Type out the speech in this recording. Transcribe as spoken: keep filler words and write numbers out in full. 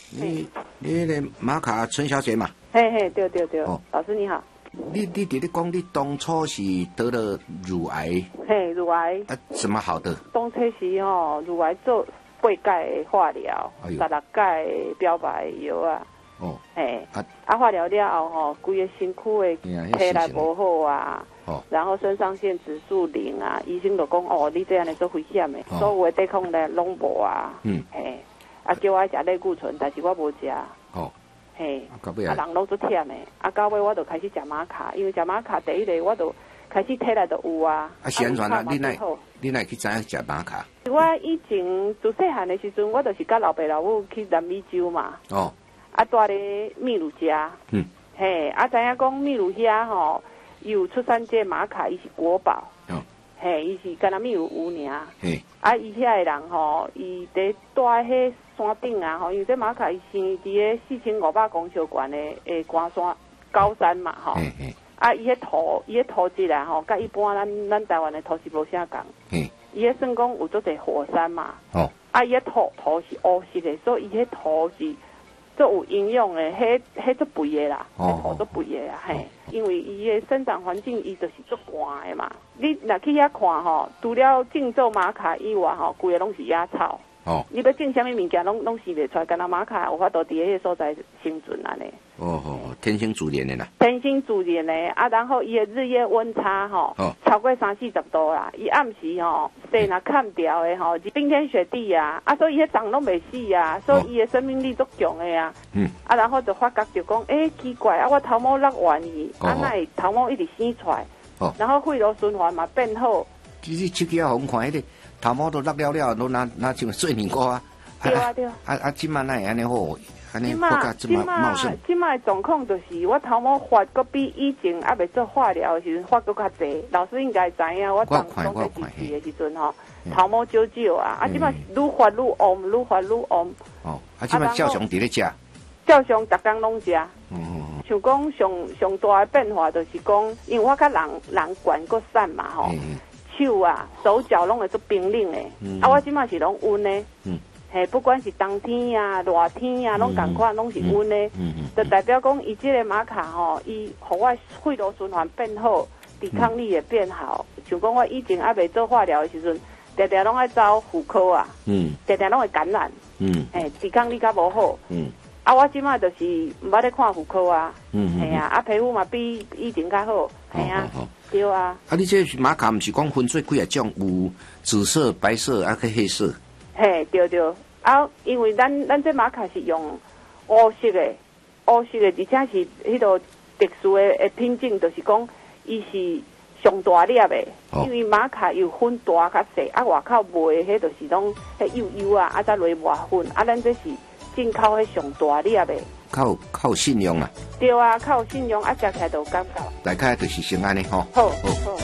你你那个马卡陈小姐嘛？ 嘿嘿，对对对，哦、老师你好。 你你你讲你当初是得了乳癌？ 嘿，乳癌。 啊，怎么好的？ 当初是吼乳癌做八钙化疗，十六钙标靶药啊。哦。嘿，啊啊化疗了后吼，规个身躯的体力无好啊。哦。然后肾上腺指数零啊，医生就讲哦，你这样的做危险的，哦、所有的抵抗力拢无啊。嗯。嘿。啊，叫我食类固醇，但是我无食。哦，嘿，啊，人拢足忝的。啊，到尾我就开始食玛卡，因为食玛卡第一个我就开始体力就有啊。 啊，是安怎啊？你哪你哪去知影食玛卡？ 我以前自细汉的时阵，我就是甲老爸老母去南美洲嘛。哦。啊，住咧秘鲁家。嗯。嘿，啊，知影讲秘鲁遐吼有出产这玛卡，伊是国宝。哦。嘿，伊是敢若秘鲁有尔。嘿。啊，伊遐的人吼，伊伫住迄山顶啊，吼，因为这马卡伊生伫个四千五百公尺悬的诶高山高山嘛，吼。啊，伊迄土，伊迄土质啊，吼，甲一般咱咱台湾的土是无啥共。伊迄算讲有做者火山嘛。哦。啊，伊迄土土是乌色的，所以伊迄土是做有营养的，迄迄做肥的啦，迄土做肥的啊，嘿。因为伊的生长环境，伊就是足寒的嘛。你若去遐看吼，除了种做玛卡以外吼，规个拢是野草。哦。你要种啥物物件，拢拢生袂出来，干那玛卡有法度伫迄个所在生存安尼。哦哦，天生自然的啦。天生自然的啊，然后伊的日夜温差吼，哦、超过三四十度啦。伊暗时吼，晒若砍掉的吼，是冰天雪地啊，啊，所以伊迄长拢袂死啊，所以伊的生命力足强的啊。嗯。啊，然后就发觉就讲，诶、欸，奇怪啊，我头毛落完去，啊，那会头毛一直生出来，哦、然后肺部循环嘛变好。 其实手机啊，红看迄个头毛都落了了，都拿拿像水年糕啊。 对啊对啊。 啊啊，即摆那安尼好，安尼发觉这么茂盛。即摆状况就是我头毛发，搁比以前还未做化疗的时阵发搁较济。老师应该知影，我当当在支持的时阵吼，头毛少少啊，啊，即摆愈发愈旺，愈发愈旺。 哦，啊，即摆照常伫咧食。 照常逐工拢食。嗯。像讲上上大的变化就是讲，因为我甲人人管搁散嘛吼。手啊、手脚拢会做冰冷的，嗯、啊，我即马是拢温的，嗯、嘿，不管是冬天啊、热天啊，拢同款，拢是温的，嗯嗯、就代表讲伊即个玛卡吼，伊互我肺部循环变好，抵抗力也变好。嗯、像讲我以前还未做化疗的时阵，常常拢爱走妇科啊，嗯，常常拢会感染，嗯，嘿，抵抗力较无好，嗯，啊，我即马就是毋捌咧看妇科啊，嗯，嘿啊，啊，皮肤嘛比以前较好，嘿啊。对啊！ 啊，你这玛卡毋是讲分做几啊种，有紫色、白色，啊，去黑色。 嘿，对对。啊，因为咱咱这玛卡是用乌色的，乌色的，而且是迄个特殊的的品种，就是讲伊是上大粒的。哦、因为玛卡有分大较细，啊，外口卖的迄就是拢迄幼幼啊，啊，再落外粉，啊，咱这是进口迄上大粒的。 靠靠信用啊！ 对啊，靠信用啊，食起来就有感觉。 大概就是先安尼吼。 好，好。